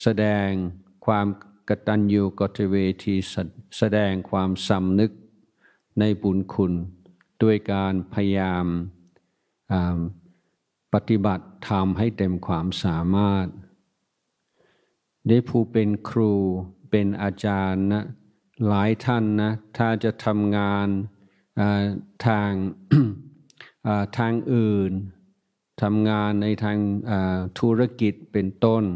แสดงความกตัญญูกตเวทีแสดงความสำนึกในบุญคุณด้วยการพยายามปฏิบัติทำให้เต็มความสามารถได้ผู้เป็นครูเป็นอาจารย์นะหลายท่านนะถ้าจะทำงานทาง ทางอื่นทำงานในทางธุรกิจเป็นต้น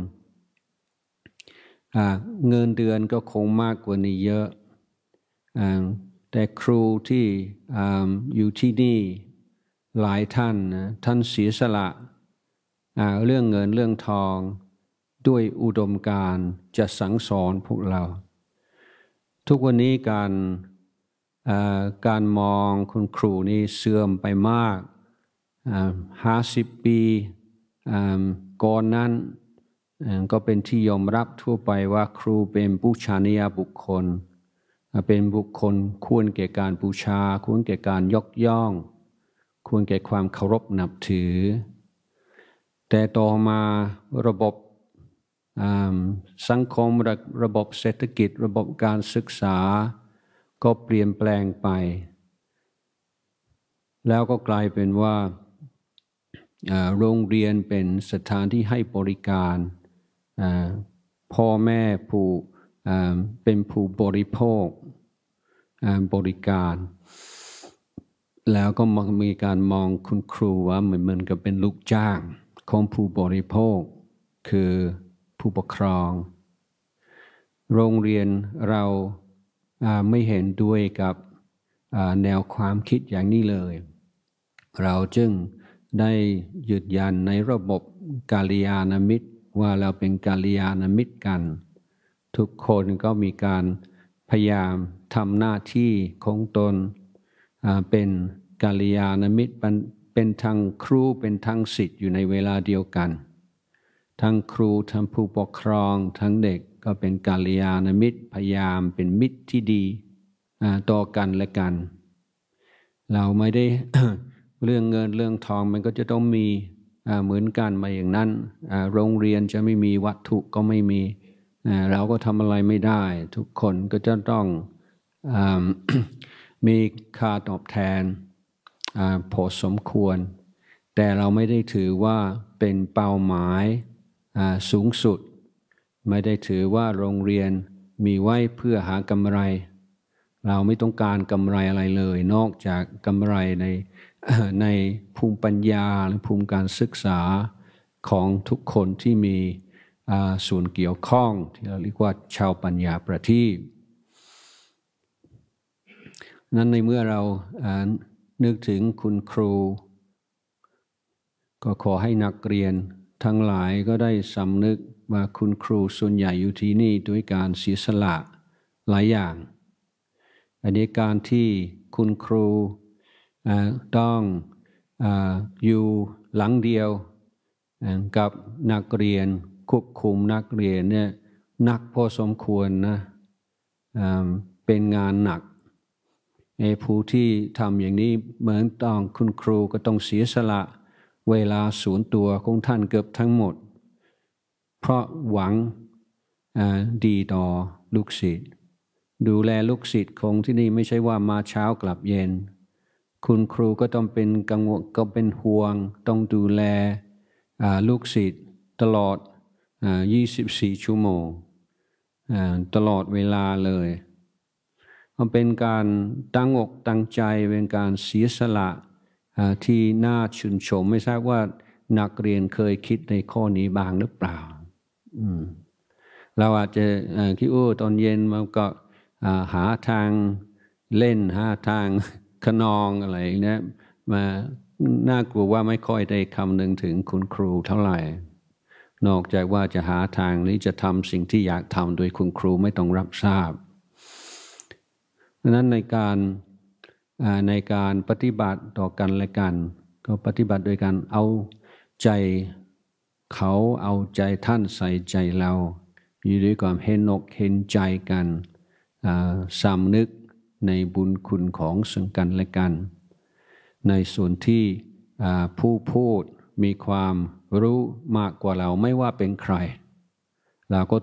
เงินเดือนก็คงมากกว่านี้เยอะแต่ครูที่อยู่ที่นี่หลายท่านนะท่านเสียสละเรื่องเงินเรื่องทองด้วยอุดมการณ์จะสั่งสอนพวกเราทุกวันนี้การมองคุณครูนี่เสื่อมไปมาก50 ปีก่อนนั้นก็เป็นที่ยอมรับทั่วไปว่าครูเป็นบูชนียบุคคลเป็นบุคคลควรแก่การบูชาควรแก่การยกย่องควรแก่ความเคารพนับถือแต่ต่อมาระบบสังคมระบบเศรษฐกิจระบบการศึกษาก็เปลี่ยนแปลงไปแล้วก็กลายเป็นว่าโรงเรียนเป็นสถานที่ให้บริการพ่อแม่ผู้เป็นผู้บริโภคบริการแล้วก็มีการมองคุณครูว่าเหมือนกับเป็นลูกจ้างของผู้บริโภคคือผู้ปกครองโรงเรียนเราไม่เห็นด้วยกับแนวความคิดอย่างนี้เลยเราจึงได้ยืนยันในระบบกัลยาณมิตรว่าเราเป็นกัลยาณมิตรกันทุกคนก็มีการพยายามทำหน้าที่ของตนเป็นกัลยาณมิตรเป็นทั้งครูเป็นทั้งศิษย์อยู่ในเวลาเดียวกันทั้งครูทั้งผู้ปกครองทั้งเด็กก็เป็นกัลยาณมิตรพยายามเป็นมิตรที่ดีต่อกันและกันเราไม่ได้ เรื่องเงินเรื่องทองมันก็จะต้องมีเหมือนกันมาอย่างนั้นโรงเรียนจะไม่มีวัตถุก็ไม่มีเราก็ทำอะไรไม่ได้ทุกคนก็จะต้องมีค่าตอบแทนพอสมควรแต่เราไม่ได้ถือว่าเป็นเป้าหมายสูงสุดไม่ได้ถือว่าโรงเรียนมีไว้เพื่อหากำไรเราไม่ต้องการกำไรอะไรเลยนอกจากกำไรในภูมิปัญญาหรือภูมิการศึกษาของทุกคนที่มีส่วนเกี่ยวข้องที่เราเรียกว่าชาวปัญญาประทีปนั้นในเมื่อเรานึกถึงคุณครูก็ขอให้นักเรียนทั้งหลายก็ได้สำนึกว่าคุณครูส่วนใหญ่อยู่ที่นี่ด้วยการเสียสละหลายอย่างอันนี้การที่คุณครูต้องอยู่หลังเดียวกับนักเรียนควบคุมนักเรียนเนี่ยหนักพอสมควรนะเป็นงานหนักผู้ที่ทำอย่างนี้เหมือนต้องคุณครูก็ต้องเสียสละเวลาส่วนตัวของท่านเกือบทั้งหมดเพราะหวังดีต่อลูกศิษย์ดูแลลูกศิษย์ของที่นี่ไม่ใช่ว่ามาเช้ากลับเย็นคุณครูก็ต้องเป็นกังวลก็เป็นห่วงต้องดูแลลูกศิษย์ตลอด24 ชั่วโมงตลอดเวลาเลยมันเป็นการตั้งอกตั้งใจเป็นการเสียสละที่น่าชื่นชมไม่ทราบว่านักเรียนเคยคิดในข้อนี้บ้างหรือเปล่าเราอาจจะคิดตอนเย็นมันก็หาทางเล่นหาทางขนองอะไรอย่างนี้มาน่ากลัวว่าไม่ค่อยได้คำนึงถึงคุณครูเท่าไหร่นอกจากว่าจะหาทางนี้จะทำสิ่งที่อยากทำโดยคุณครูไม่ต้องรับทราบดังนั้นในการปฏิบัติต่อกันและกันก็ปฏิบัติโดยการเอาใจเขาเอาใจท่านใส่ใจเราอยู่ด้วยความเห็นอกเห็นใจกันสำนึกในบุญคุณของซึ่งกันและกันในส่วนที่ผู้พูดมีความรู้มากกว่าเราไม่ว่าเป็นใครเราก็